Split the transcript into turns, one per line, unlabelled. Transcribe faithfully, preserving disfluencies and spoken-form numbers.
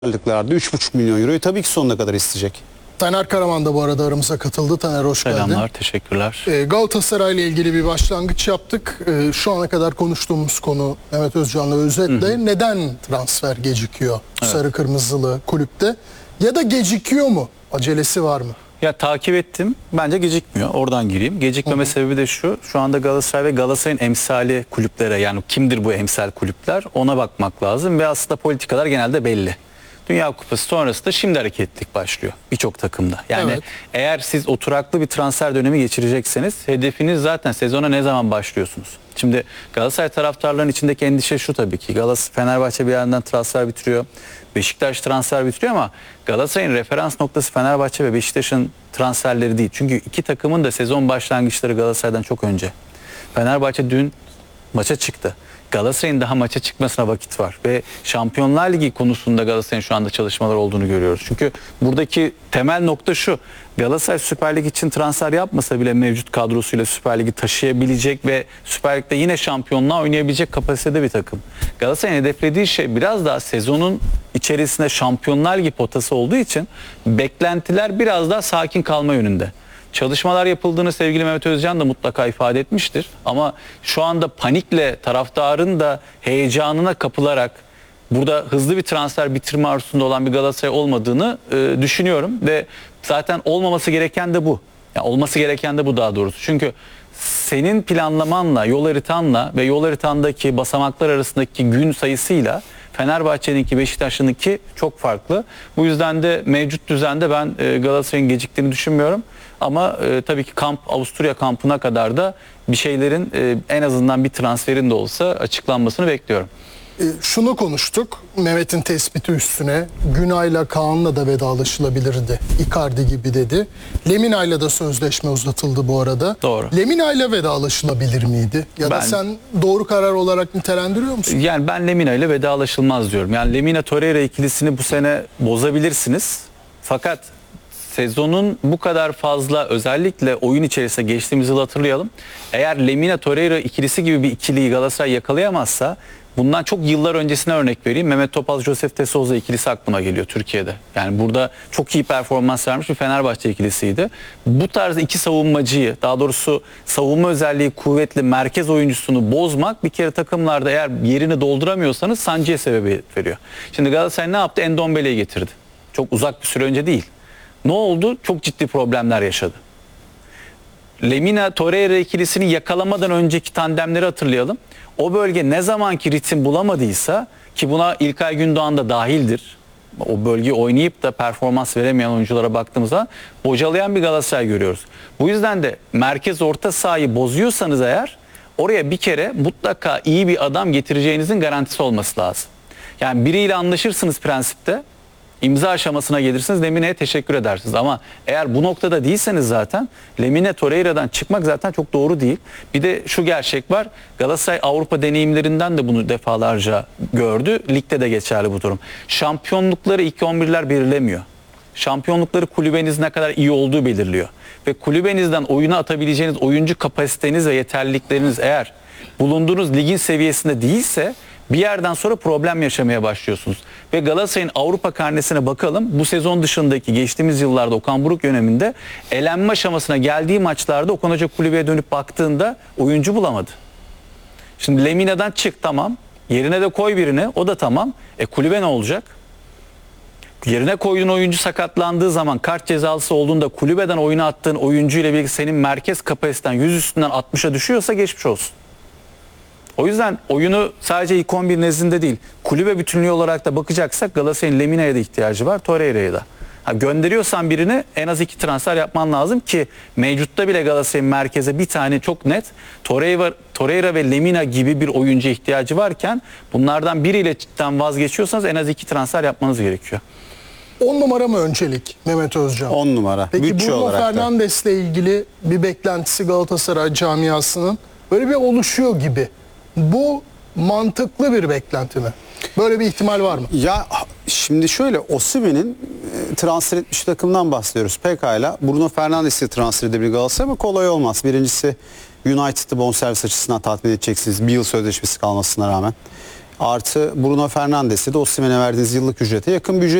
Aylıklarda üç buçuk milyon euroyu tabii ki sonuna kadar isteyecek.
Taner Karaman da bu arada aramıza katıldı. Taner hoş geldin.
Selamlar, teşekkürler.
Ee, Galatasaray ile ilgili bir başlangıç yaptık. Ee, şu ana kadar konuştuğumuz konu Mehmet Özcan'la özetle hı hı. neden transfer gecikiyor evet. Sarı Kırmızılı kulüpte? Ya da gecikiyor mu? Acelesi var mı?
Ya takip ettim. Bence gecikmiyor. Oradan gireyim. Gecikmeme hı hı. sebebi de şu. Şu anda Galatasaray ve Galatasaray'ın emsali kulüplere, yani kimdir bu emsal kulüpler, ona bakmak lazım ve aslında politikalar genelde belli. Dünya Kupası sonrası da şimdi hareketlilik başlıyor birçok takımda. Yani evet. eğer siz oturaklı bir transfer dönemi geçirecekseniz hedefiniz zaten sezona ne zaman başlıyorsunuz? Şimdi Galatasaray taraftarlarının içindeki endişe şu tabii ki. Galatasaray, Fenerbahçe bir yandan transfer bitiriyor. Beşiktaş transfer bitiriyor ama Galatasaray'ın referans noktası Fenerbahçe ve Beşiktaş'ın transferleri değil. Çünkü iki takımın da sezon başlangıçları Galatasaray'dan çok önce. Fenerbahçe dün maça çıktı. Galatasaray'ın daha maça çıkmasına vakit var ve Şampiyonlar Ligi konusunda Galatasaray'ın şu anda çalışmalar olduğunu görüyoruz. Çünkü buradaki temel nokta şu: Galatasaray Süper Lig için transfer yapmasa bile mevcut kadrosuyla Süper Lig'i taşıyabilecek ve Süper Lig'de yine şampiyonluğa oynayabilecek kapasitede bir takım. Galatasaray'ın hedeflediği şey biraz daha sezonun içerisinde Şampiyonlar Ligi potası olduğu için beklentiler biraz daha sakin kalma yönünde. Çalışmalar yapıldığını sevgili Mehmet Özcan da mutlaka ifade etmiştir. Ama şu anda panikle taraftarın da heyecanına kapılarak burada hızlı bir transfer bitirme arzusunda olan bir Galatasaray olmadığını e, düşünüyorum. Ve zaten olmaması gereken de bu. Yani olması gereken de bu daha doğrusu. Çünkü senin planlamanla, yol haritanla ve yol haritandaki basamaklar arasındaki gün sayısıyla Fenerbahçe'ninki, Beşiktaş'ınki çok farklı. Bu yüzden de mevcut düzende ben e, Galatasaray'ın geciktiğini düşünmüyorum. Ama e, tabii ki kamp, Avusturya kampına kadar da bir şeylerin e, en azından bir transferin de olsa açıklanmasını bekliyorum.
E, şunu konuştuk. Mehmet'in tespiti üstüne Günay'la Kaan'la da vedalaşılabilirdi. Icardi gibi dedi. Lemina'yla da sözleşme uzatıldı bu arada.
Doğru.
Lemina'yla vedalaşılabilir miydi? Ya ben, da sen doğru karar olarak nitelendiriyor musun?
Yani ben Lemina'yla vedalaşılmaz diyorum. Yani Lemina-Torreira ikilisini bu sene bozabilirsiniz. Fakat sezonun bu kadar fazla, özellikle oyun içerisinde geçtiğimiz yıl hatırlayalım. Eğer Lemina-Torreira ikilisi gibi bir ikiliyi Galatasaray yakalayamazsa, bundan çok yıllar öncesine örnek vereyim. Mehmet Topal, Josef de Souza ikilisi aklıma geliyor Türkiye'de. Yani burada çok iyi performans vermiş bir Fenerbahçe ikilisiydi. Bu tarz iki savunmacıyı, daha doğrusu savunma özelliği kuvvetli merkez oyuncusunu bozmak bir kere takımlarda eğer yerini dolduramıyorsanız sancıya sebebiyet veriyor. Şimdi Galatasaray ne yaptı? Endombele'yi getirdi. Çok uzak bir süre önce değil. Ne oldu? Çok ciddi problemler yaşadı. Lemina-Torreira ikilisini yakalamadan önceki tandemleri hatırlayalım. O bölge ne zamanki ritim bulamadıysa, ki buna İlkay Gündoğan da dahildir, o bölgeyi oynayıp da performans veremeyen oyunculara baktığımızda bocalayan bir Galatasaray görüyoruz. Bu yüzden de merkez orta sahayı bozuyorsanız eğer, oraya bir kere mutlaka iyi bir adam getireceğinizin garantisi olması lazım. Yani biriyle anlaşırsınız prensipte, İmza aşamasına gelirsiniz, Lemine'ye teşekkür edersiniz. Ama eğer bu noktada değilseniz zaten Lemine Torreira'dan çıkmak zaten çok doğru değil. Bir de şu gerçek var. Galatasaray Avrupa deneyimlerinden de bunu defalarca gördü. Ligde de geçerli bu durum. Şampiyonlukları ilk on birler belirlemiyor. Şampiyonlukları kulübeniz ne kadar iyi olduğu belirliyor. Ve kulübenizden oyuna atabileceğiniz oyuncu kapasiteniz ve yeterlilikleriniz eğer bulunduğunuz ligin seviyesinde değilse, bir yerden sonra problem yaşamaya başlıyorsunuz. Ve Galatasaray'ın Avrupa karnesine bakalım. Bu sezon dışındaki geçtiğimiz yıllarda Okan Buruk döneminde elenme aşamasına geldiği maçlarda Okan Hoca kulübeye dönüp baktığında oyuncu bulamadı. Şimdi Lemina'dan çık, tamam. Yerine de koy birini, o da tamam. E kulübe ne olacak? Yerine koyduğun oyuncu sakatlandığı zaman, kart cezalısı olduğunda kulübeden oyuna attığın oyuncuyla birlikte senin merkez kapasiten yüz üstünden altmışa düşüyorsa geçmiş olsun. O yüzden oyunu sadece ilk on bir nezdinde değil, kulübe bütünlüğü olarak da bakacaksak Galatasaray'ın Lemina'ya da ihtiyacı var, Torreira'ya da. Ha, gönderiyorsan birini en az iki transfer yapman lazım ki mevcutta bile Galatasaray'ın merkeze bir tane çok net Torreira, Torreira ve Lemina gibi bir oyuncu ihtiyacı varken bunlardan biriyle cidden vazgeçiyorsanız en az iki transfer yapmanız gerekiyor.
on numara mı öncelik Mehmet Özcan?
on numara.
Peki
Bütçe
Bruno
olarak da.
Fernandes'le ilgili bir beklentisi Galatasaray camiasının böyle bir oluşuyor gibi. Bu mantıklı bir beklenti mi? Böyle bir ihtimal var mı?
Ya şimdi şöyle, Osimhen'in e, transfer etmiş takımdan bahsediyoruz. Pekala Bruno Fernandes'i transfer edebilir Galatasaray ama kolay olmaz. Birincisi United'ı bonservis açısından tatmin edeceksiniz. Bir yıl sözleşmesi kalmasına rağmen. Artı Bruno Fernandes'e de Osimhen'e verdiğiniz yıllık ücrete yakın bir ücret